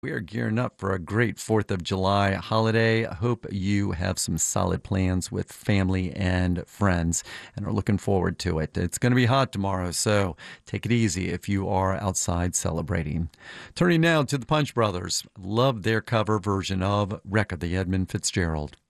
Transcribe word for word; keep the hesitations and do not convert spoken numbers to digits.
We are gearing up for a great fourth of July holiday. I hope you have some solid plans with family and friends and are looking forward to it. It's going to be hot tomorrow, so take it easy if you are outside celebrating. Turning now to the Punch Brothers. Love their cover version of Wreck of the Edmund Fitzgerald.